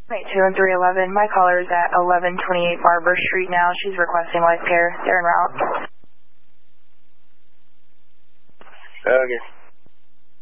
21311. My caller is at 1128 Barber Street now. She's requesting life care. They're en route. Okay.